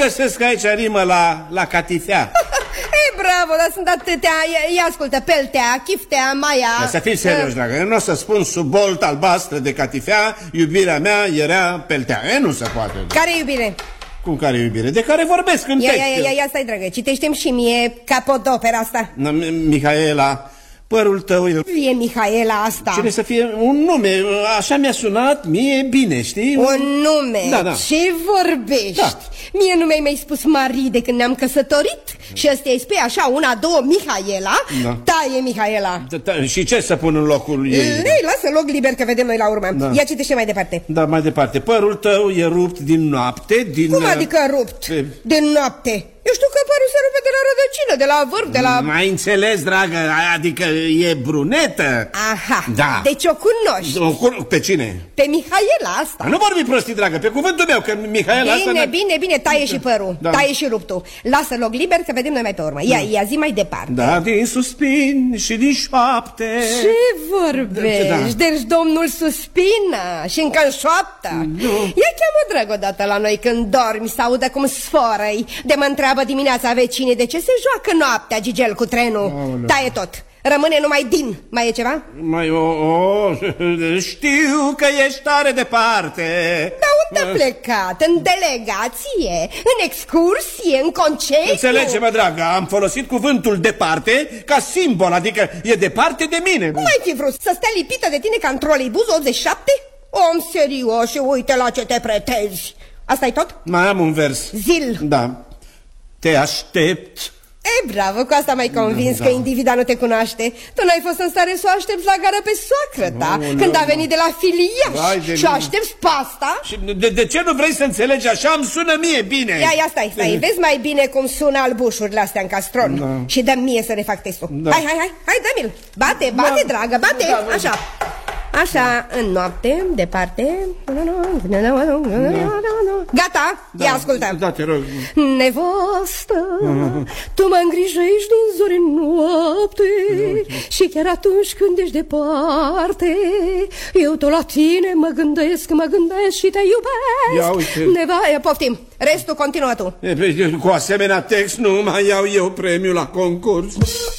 găsesc aici rimă la catifea. Ei, bravo, dar sunt atâtea. Ia ascultă, peltea, chiftea, maia. Să fim serios, dragă. Eu nu o să spun sub bolta albastră de catifea, iubirea mea era peltea. Nu se poate. Care iubire? Cum care iubire? De care vorbesc în text. Ia stai, dragă, citește-mi și mie capodopera asta. Mihaela, părul tău e Mihaela asta. Cine să fie un nume, așa mi-a sunat mie bine, știi? Un nume? Da. Ce vorbești? Da. Mie nu mi-ai spus Marie de când ne-am căsătorit? Și ăsta îi spui așa, una, două, Mihaela? Da, e Mihaela. Și ce să pun în locul ei? Ei, lasă loc liber că vedem noi la urmă. Ia citește mai departe. Da, mai departe. Părul tău e rupt din noapte, din... Cum adică rupt? Din noapte? Eu știu că părul se rupe de la rădăcină, de la vârf, de la... Mai înțeles, dragă, adică e brunetă. Aha, da. Deci o cunoști. Pe cine? Pe Mihaela asta. Nu vorbi prostii, dragă, pe cuvântul meu, că Mihaela asta... Bine, taie și părul, taie și ruptul. Lasă loc liber că vedem noi mai pe urmă. Ia zi mai departe. Da, din suspin și din șoapte. Ce vorbești? Deci domnul suspină și încă în șoaptă. Ia cheamă, drag, odată la noi când dormi, să audă cum sforăi. De mă întreabă dimineața vecinii de ce se joacă noaptea Gigel cu trenul. Taie tot. Rămâne numai din. Mai e ceva? Știu că ești tare departe. Dar unde a plecat? În delegație? În excursie? În concediu? Înțelege-mă, dragă, am folosit cuvântul departe ca simbol, adică e departe de mine. Cum ai fi vrut? Să stea lipită de tine ca în troleibuz 87? Om serios și uite la ce te pretezi. Asta-i tot? Mai am un vers. Zil. Da. Te aștept. Bravo, cu asta m-ai convins că individa nu te cunoaște. Tu n-ai fost în stare să o aștepți la gară pe soacră ta când a venit de la filiaș. Și o aștepți pe asta? Și de ce nu vrei să înțelegi așa? Îmi sună mie bine. Ia stai, vezi mai bine cum sună albușurile astea în castron. Și dă-mi mie să refac testul. Hai, dă-mi-l. Bate, dragă, bate. Așa, în noapte, departe. Gata? Ia ascultă. Da, te rog. Nevastă, tu mă îngrijești din zori în noapte și chiar atunci când ești departe, eu tot la tine mă gândesc și te iubesc. Poftim, restul continuă tu. Cu asemenea text nu mai iau eu premiul la concurs.